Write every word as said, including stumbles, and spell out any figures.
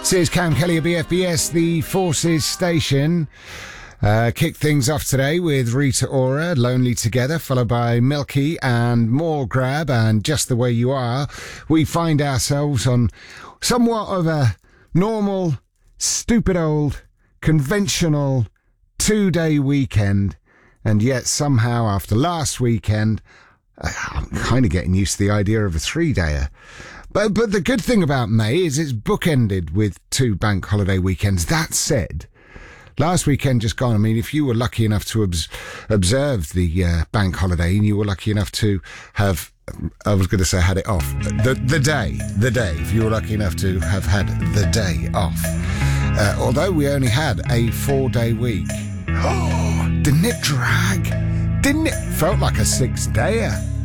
This is Cam Kelly of B F B S, the Forces Station. Uh, kick things off today with Rita Ora, Lonely Together, followed by Milky and More Grab and Just the Way You Are. We find ourselves on somewhat of a normal, stupid old, conventional two-day weekend, and yet somehow after last weekend, I'm kind of getting used to the idea of a three-dayer. But, but the good thing about May is it's bookended with two bank holiday weekends. That said, last weekend just gone, I mean, if you were lucky enough to obs- observe the uh, bank holiday and you were lucky enough to have, I was going to say had it off, the, the day, the day, if you were lucky enough to have had the day off. Uh, although we only had a four-day week. Oh, didn't it drag? Didn't it? Felt like a six-dayer.